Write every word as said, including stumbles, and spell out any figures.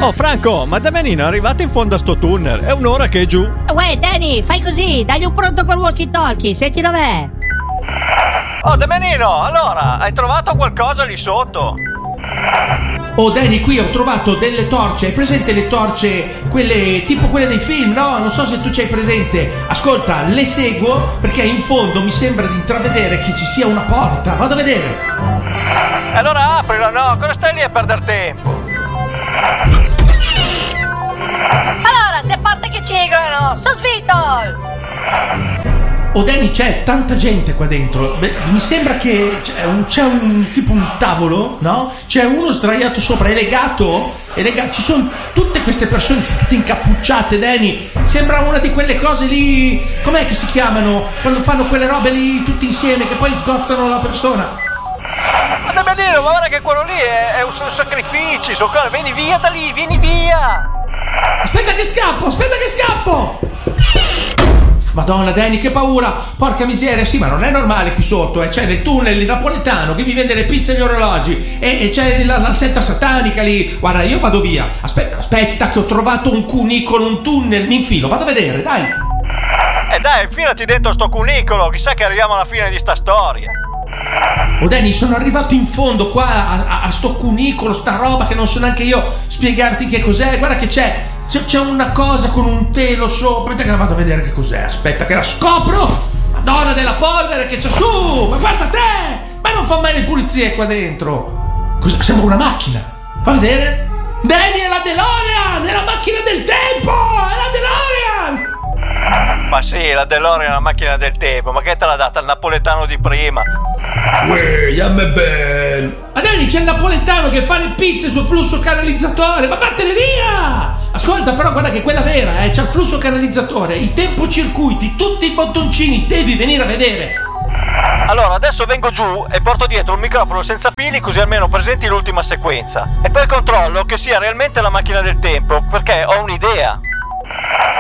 Oh Franco, ma Damianino è arrivato in fondo a sto tunnel, è un'ora che è giù. Uè Danny, fai così, dagli un pronto col walkie talkie, senti dov'è. Oh Damianino, allora, hai trovato qualcosa lì sotto? Oh Danny, qui ho trovato delle torce. Hai presente le torce, quelle tipo quelle dei film, no? Non so se tu ci hai presente. Ascolta, le seguo perché in fondo mi sembra di intravedere che ci sia una porta. Vado a vedere. Allora aprilo, no? Cosa stai lì a perdere tempo? Allora, se parte che cigolano, sto svitol! Oh Danny, c'è tanta gente qua dentro. Beh, mi sembra che c'è un, c'è un tipo un tavolo, no? C'è uno sdraiato sopra, è legato, è legato. Ci sono tutte queste persone, tutte incappucciate, Danny. Sembra una di quelle cose lì. Com'è che si chiamano? Quando fanno quelle robe lì tutti insieme che poi sgozzano la persona. Ma Damianino, ma guarda che quello lì è, è un, un sacrificio. So, vieni via da lì, vieni via. Aspetta che scappo, aspetta che scappo. Madonna Danny, che paura! Porca miseria, sì, ma non è normale qui sotto, eh. C'è nel tunnel il napoletano che mi vende le pizze e gli orologi e, e c'è la, la setta satanica lì. Guarda, io vado via. Aspetta, aspetta che ho trovato un cunicolo, un tunnel, mi infilo, vado a vedere, dai. E eh dai, infilati dentro sto cunicolo, chissà che arriviamo alla fine di sta storia. Oh Danny, sono arrivato in fondo qua a, a, a sto cunicolo, sta roba che non so neanche io spiegarti che cos'è. Guarda che c'è C'è una cosa con un telo sopra. Aspetta che la vado a vedere che cos'è. Aspetta che la scopro. Madonna della polvere che c'è su. Ma guarda te. Ma non fa mai le pulizie qua dentro. Cosa? Sembra una macchina. Fa vedere. Danny, è la DeLorean. È la macchina del tempo. È la DeLorean. Ma sì, la DeLorean è una macchina del tempo. Ma che te l'ha data il napoletano di prima? Uè, yamme ben. Ma Danny, c'è il napoletano che fa le pizze sul flusso canalizzatore. Ma vattene via. Ascolta, però guarda che quella vera, eh, c'è il flusso canalizzatore, i tempocircuiti, tutti i bottoncini, devi venire a vedere. Allora, adesso vengo giù e porto dietro un microfono senza fili, così almeno presenti l'ultima sequenza. E poi controllo che sia realmente la macchina del tempo, perché ho un'idea.